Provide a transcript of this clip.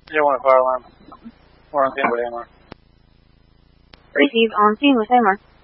Yeah, 1 fire alarm. We're on scene with AMR. Received on scene with AMR.